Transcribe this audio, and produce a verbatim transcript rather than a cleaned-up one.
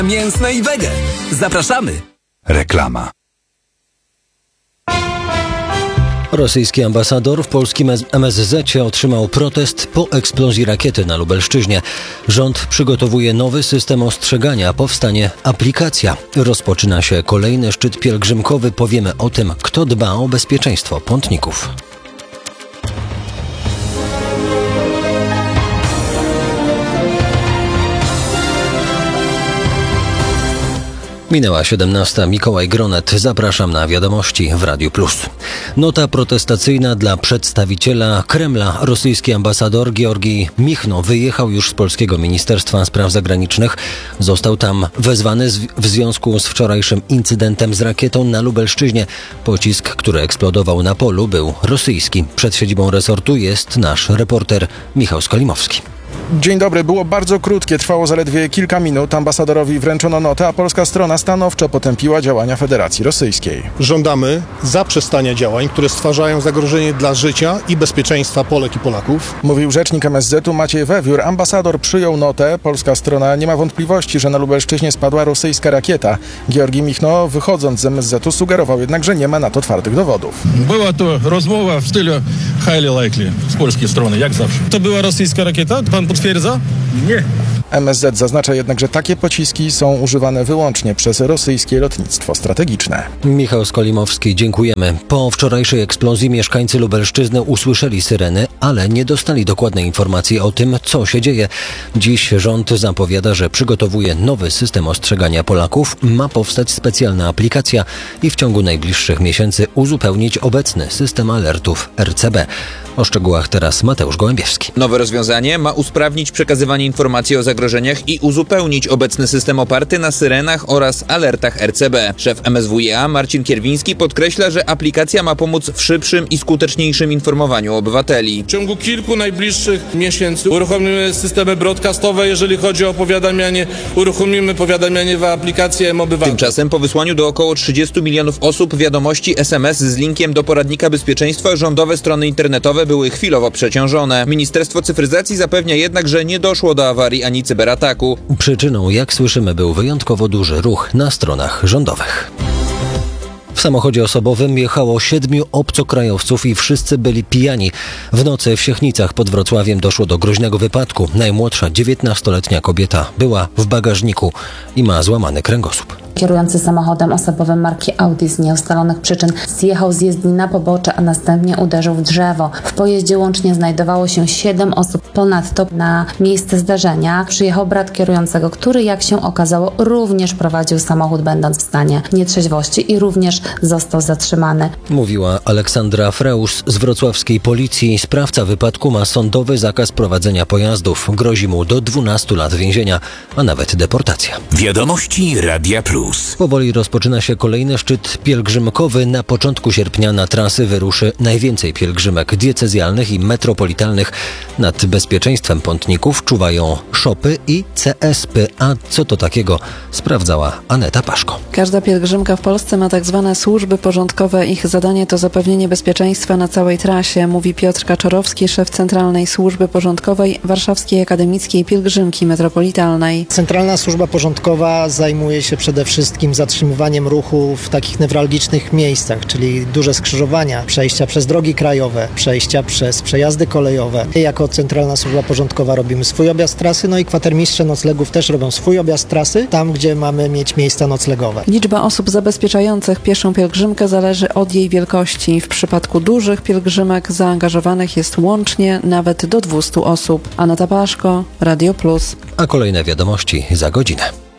mięsne i wege. Zapraszamy. Reklama. Rosyjski ambasador w polskim M S Z otrzymał protest po eksplozji rakiety na Lubelszczyźnie. Rząd przygotowuje nowy system ostrzegania, powstanie aplikacja. Rozpoczyna się kolejny szczyt pielgrzymkowy. Powiemy o tym, kto dba o bezpieczeństwo pątników. Minęła siedemnasta. Mikołaj Gronet. Zapraszam na wiadomości w Radiu Plus. Nota protestacyjna dla przedstawiciela Kremla. Rosyjski ambasador Georgij Michno wyjechał już z polskiego Ministerstwa Spraw Zagranicznych. Został tam wezwany w związku z wczorajszym incydentem z rakietą na Lubelszczyźnie. Pocisk, który eksplodował na polu, był rosyjski. Przed siedzibą resortu jest nasz reporter Michał Skolimowski. Dzień dobry. Było bardzo krótkie, trwało zaledwie kilka minut. Ambasadorowi wręczono notę, a polska strona stanowczo potępiła działania Federacji Rosyjskiej. Żądamy zaprzestania działań, które stwarzają zagrożenie dla życia i bezpieczeństwa Polek i Polaków. Mówił rzecznik M S Z-u Maciej Wewiór. Ambasador przyjął notę. Polska strona nie ma wątpliwości, że na Lubelszczyźnie spadła rosyjska rakieta. Georgij Michno, wychodząc z M S Z-u, sugerował jednak, że nie ma na to twardych dowodów. Była to rozmowa w stylu highly likely z polskiej strony, jak zawsze. To była rosyjska rakieta? Pan potwierdza? Nie. M S Z zaznacza jednak, że takie pociski są używane wyłącznie przez rosyjskie lotnictwo strategiczne. Michał Skolimowski, dziękujemy. Po wczorajszej eksplozji mieszkańcy Lubelszczyzny usłyszeli syreny, ale nie dostali dokładnej informacji o tym, co się dzieje. Dziś rząd zapowiada, że przygotowuje nowy system ostrzegania Polaków. Ma powstać specjalna aplikacja i w ciągu najbliższych miesięcy uzupełnić obecny system alertów R C B. O szczegółach teraz Mateusz Gołębiewski. Nowe rozwiązanie ma usprawnić przekazywanie informacji o zagrożeniach i uzupełnić obecny system oparty na syrenach oraz alertach R C B. Szef M S W iA Marcin Kierwiński podkreśla, że aplikacja ma pomóc w szybszym i skuteczniejszym informowaniu obywateli. W ciągu kilku najbliższych miesięcy uruchomimy systemy broadcastowe, jeżeli chodzi o powiadamianie, uruchomimy powiadamianie w aplikacji M-Obywatel. Tymczasem po wysłaniu do około trzydziestu milionów osób wiadomości S M S z linkiem do poradnika bezpieczeństwa rządowe strony internetowe były chwilowo przeciążone. Ministerstwo Cyfryzacji zapewnia jednak, że nie doszło do awarii ani cyberataku. Przyczyną, jak słyszymy, był wyjątkowo duży ruch na stronach rządowych. W samochodzie osobowym jechało siedmiu obcokrajowców i wszyscy byli pijani. W nocy w Siechnicach pod Wrocławiem doszło do groźnego wypadku. Najmłodsza dziewiętnastoletnia kobieta była w bagażniku i ma złamany kręgosłup. Kierujący samochodem osobowym marki Audi z nieustalonych przyczyn zjechał z jezdni na pobocze, a następnie uderzył w drzewo. W pojeździe łącznie znajdowało się siedem osób. Ponadto na miejsce zdarzenia przyjechał brat kierującego, który, jak się okazało, również prowadził samochód, będąc w stanie nietrzeźwości i również został zatrzymany. Mówiła Aleksandra Freusz z wrocławskiej policji. Sprawca wypadku ma sądowy zakaz prowadzenia pojazdów. Grozi mu do dwunastu lat więzienia, a nawet deportacja. Wiadomości Radia Plus. Powoli rozpoczyna się kolejny szczyt pielgrzymkowy. Na początku sierpnia na trasy wyruszy najwięcej pielgrzymek diecezjalnych i metropolitalnych. Nad bezpieczeństwem pątników czuwają szopy i C S P. A co to takiego? Sprawdzała Aneta Paszko. Każda pielgrzymka w Polsce ma tak zwane służby porządkowe. Ich zadanie to zapewnienie bezpieczeństwa na całej trasie, mówi Piotr Kaczorowski, szef Centralnej Służby Porządkowej Warszawskiej Akademickiej Pielgrzymki Metropolitalnej. Centralna Służba Porządkowa zajmuje się przede wszystkim zatrzymywaniem ruchu w takich newralgicznych miejscach, czyli duże skrzyżowania, przejścia przez drogi krajowe, przejścia przez przejazdy kolejowe. Jako Centralna Służba Porządkowa robimy swój objazd trasy, no i kwatermistrze noclegów też robią swój objazd trasy, tam gdzie mamy mieć miejsca noclegowe. Liczba osób zabezpieczających pieszą pielgrzymkę zależy od jej wielkości. W przypadku dużych pielgrzymek zaangażowanych jest łącznie nawet do dwustu osób. Aneta Paszko, Radio Plus. A kolejne wiadomości za godzinę.